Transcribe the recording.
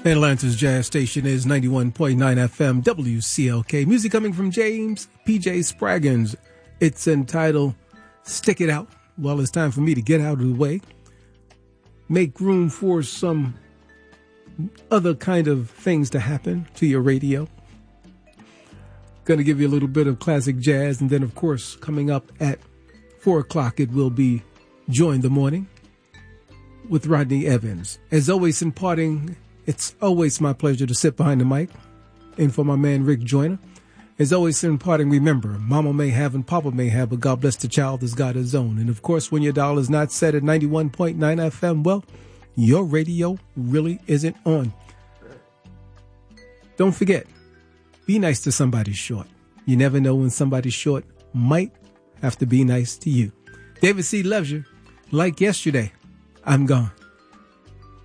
Atlanta's jazz station is 91.9 FM WCLK. Music coming from James P.J. Spraggins. It's entitled Stick It Out. Well, it's time for me to get out of the way. Make room for some other kind of things to happen to your radio. Going to give you a little bit of classic jazz. And then, of course, coming up at 4 o'clock, it will be Join the Morning with Rodney Evans. As always, in parting, it's always my pleasure to sit behind the mic. And for my man, Rick Joyner, as always, in parting, remember, Mama may have and Papa may have, but God bless the child as God his own. And, of course, when your dial is not set at 91.9 FM, well, your radio really isn't on. Don't forget, be nice to somebody short. You never know when somebody short might have to be nice to you. David C. loves you. Like yesterday, I'm gone.